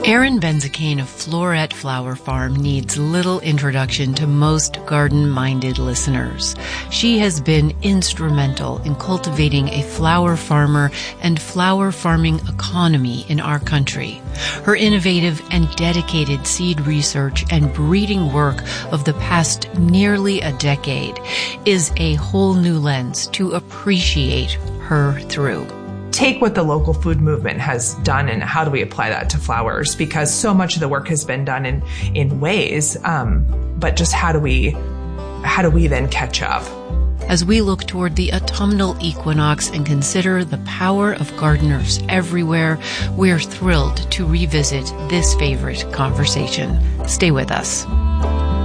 Erin Benzakein of Floret Flower Farm needs little introduction to most garden-minded listeners. She has been instrumental in cultivating a flower farmer and flower farming economy in our country. Her innovative and dedicated seed research and breeding work of the past nearly a decade is a whole new lens to appreciate her through. Take what the local food movement has done and how do we apply that to flowers? Because so much of the work has been done in ways, but just how do we then catch up? As we look toward the autumnal equinox and consider the power of gardeners everywhere, we're thrilled to revisit this favorite conversation. Stay with us.